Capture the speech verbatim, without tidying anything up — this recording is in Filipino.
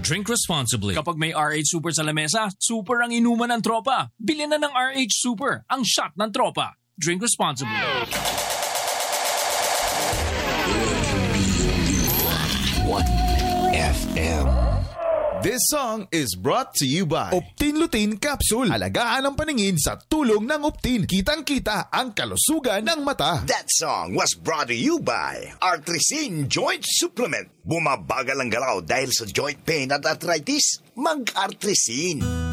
Drink responsibly. Kapag may R H Super sa lamesa, super ang inuman ng tropa. Bili na ng R H Super, ang shot ng tropa. Drink responsibly. one F M. This song is brought to you by Optin Lutein Capsule. Alagaan ang paningin sa tulong ng Optin. Kitang-kita ang kalusugan ng mata. That song was brought to you by Artrisin Joint Supplement. Bumabagal ang galaw dahil sa joint pain at arthritis. Mag-Artrisin.